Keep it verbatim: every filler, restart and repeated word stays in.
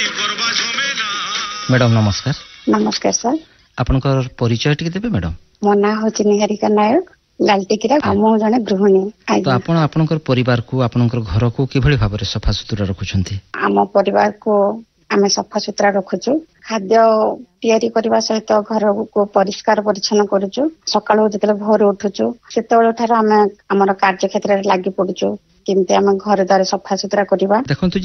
Madam नमस्कार। नमस्कार sir. आपनकर परिचय टिके देबे मैडम? मो ना होची निहारिका नायक, लालटिकिरा हम जने गृहिणी। तो आपण आपनकर परिवार को आपनकर घर को किभଳି भाबरे सफा सुतरा रखुछंती? आम परिवार को आमे सफा सुतरा रखुछु। खाद्य तैयारी करबा सहित घर को परिष्कार परिच्छन्न करूछु। सकाळो जतले भोर उठुछु सेतेबेले ठार आमे हमर कार्य क्षेत्र रे लागि पडुछु। किंतु आमे घर द्वार सफा सुतरा करबा। देखंतु